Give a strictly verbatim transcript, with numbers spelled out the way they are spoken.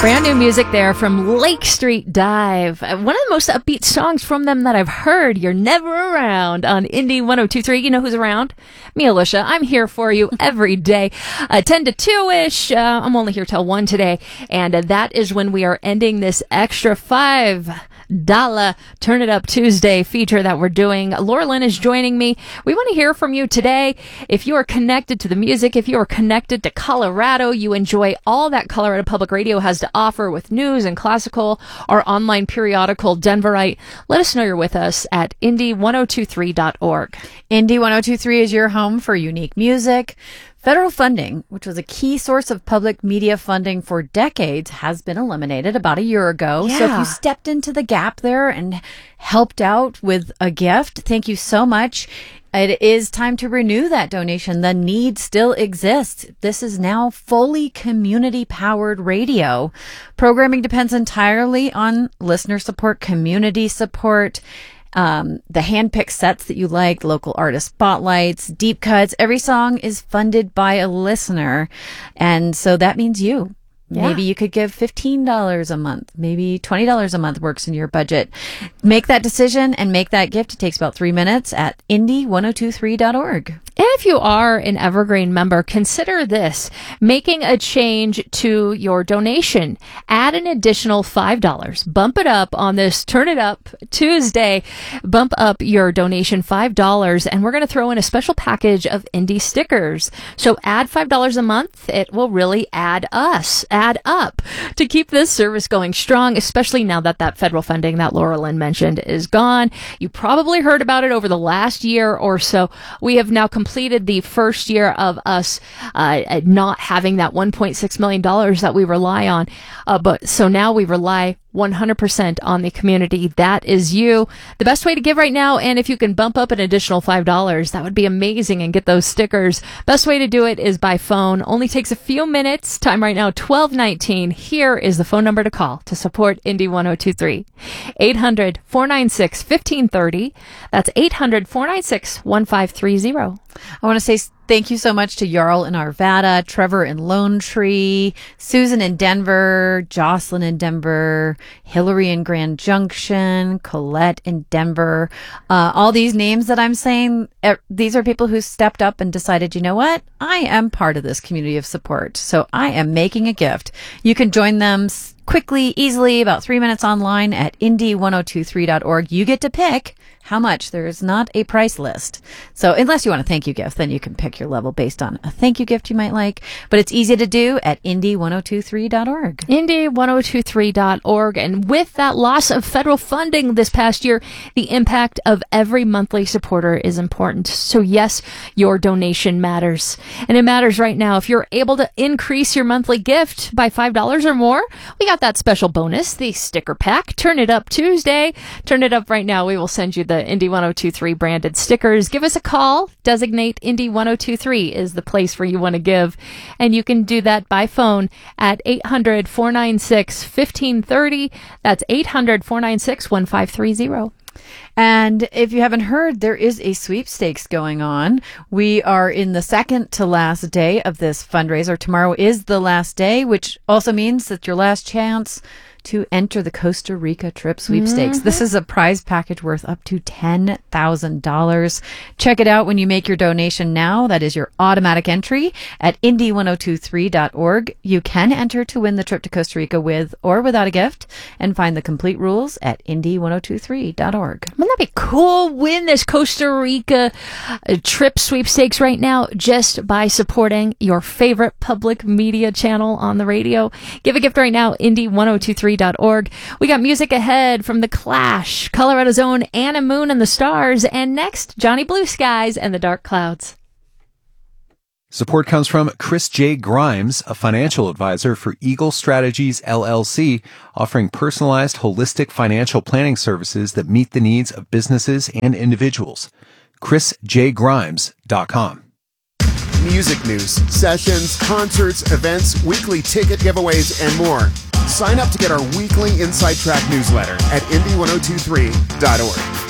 Brand new music there from Lake Street Dive. One of the most upbeat songs from them that I've heard. You're Never Around on Indy one oh two point three. You know who's around? Me, Alicia. I'm here for you every day. Uh, ten to two-ish. Uh, I'm only here till one today. And uh, that is when we are ending this extra five dollar Turn It Up Tuesday feature that we're doing. Laura Lynn is joining me. We want to hear from you today. If you are connected to the music, if you are connected to Colorado, you enjoy all that Colorado Public Radio has to offer with news and classical, our online periodical Denverite, let us know you're with us at indy one oh two three dot org. Indy one oh two three is your home for unique music. Federal funding, which was a key source of public media funding for decades, has been eliminated about a year ago. Yeah. So if you stepped into the gap there and helped out with a gift, thank you so much. It is time to renew that donation. The need still exists. This is now fully community-powered radio. Programming depends entirely on listener support, community support, Um, the hand-picked sets that you like, local artist spotlights, deep cuts. Every song is funded by a listener. And so that means you. Yeah. Maybe you could give fifteen dollars a month. Maybe twenty dollars a month works in your budget. Make that decision and make that gift. It takes about three minutes at indy one oh two three dot org. And if you are an Evergreen member, consider this, making a change to your donation. Add an additional five dollars. Bump it up on this Turn It Up Tuesday. Bump up your donation five dollars, and we're going to throw in a special package of Indie stickers. So add five dollars a month. It will really add us, add up to keep this service going strong, especially now that that federal funding that Laura Lynn mentioned is gone. You probably heard about it over the last year or so. We have now completed the first year of us uh, not having that one point six million dollars that we rely on. Uh, but so now we rely one hundred percent on the community. That is you. The best way to give right now, and if you can bump up an additional five dollars, that would be amazing, and get those stickers. Best way to do it is by phone. Only takes a few minutes. Time right now, twelve nineteen. Here is the phone number to call to support Indy one oh two three. eight hundred, four nine six, one five three zero. That's eight hundred, four nine six, one five three zero. I want to say thank you so much to Jarl in Arvada, Trevor in Lone Tree, Susan in Denver, Jocelyn in Denver, Hillary in Grand Junction, Colette in Denver. Uh, all these names that I'm saying, er, these are people who stepped up and decided, you know what? I am part of this community of support. So I am making a gift. You can join them quickly, easily, about three minutes online at indy one oh two three dot org. You get to pick how much. There is not a price list. So unless you want a thank you gift, then you can pick your level based on a thank you gift you might like. But it's easy to do at indy one oh two three dot org. indy one oh two three dot org. And with that loss of federal funding this past year, the impact of every monthly supporter is important. So yes, your donation matters. And it matters right now. If you're able to increase your monthly gift by five dollars or more, we got that special bonus, the sticker pack. Turn It Up Tuesday. Turn it up right now. We will send you the Indy one oh two three branded stickers. Give us a call. Designate Indy one oh two three is the place where you want to give. And you can do that by phone at eight hundred, four nine six, one five three zero. That's eight hundred, four nine six, one five three zero. And if you haven't heard, there is a sweepstakes going on. We are in the second to last day of this fundraiser. Tomorrow is the last day, which also means that your last chance to enter the Costa Rica trip sweepstakes. Mm-hmm. This is a prize package worth up to ten thousand dollars. Check it out when you make your donation now. That is your automatic entry at indy one oh two three dot org. You can enter to win the trip to Costa Rica with or without a gift, and find the complete rules at indy one oh two three dot org. Wouldn't that be cool? Win this Costa Rica uh, trip sweepstakes right now just by supporting your favorite public media channel on the radio. Give a gift right now, indy one oh two three dot org. We got music ahead from The Clash, Colorado's own Anna Moon and the Stars, and next, Johnny Blue Skies and the Dark Clouds. Support comes from Chris J. Grimes, a financial advisor for Eagle Strategies, L L C, offering personalized, holistic financial planning services that meet the needs of businesses and individuals. chris j grimes dot com. Music news, sessions, concerts, events, weekly ticket giveaways, and more. Sign up to get our weekly Inside Track newsletter at indy one oh two three dot org.